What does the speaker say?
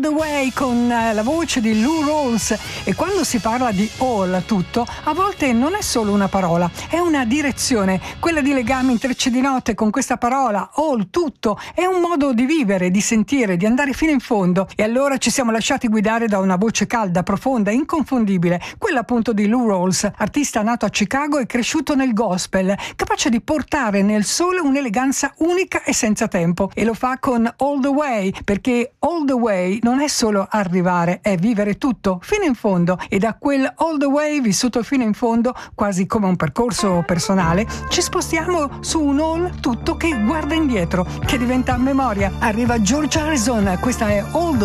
the Way con la voce di Lou Rawls. E quando si parla di all tutto, a volte non è solo una parola, è una direzione, quella di legami intrecci di note con questa parola, all, tutto, è un modo di vivere, di sentire, di andare fino in fondo. E allora ci siamo lasciati guidare da una voce calda, profonda, inconfondibile, quella appunto di Lou Rawls, artista nato a Chicago e cresciuto nel gospel, capace di portare nel sole un'eleganza unica e senza tempo. E lo fa con All the Way, perché All the Way non è solo arrivare, è vivere tutto fino in fondo. E da quel All the Way vissuto fino in fondo, quasi come un percorso personale, ci spostiamo su un all tutto che guarda indietro, che diventa memoria. Arriva George Harrison, questa è All the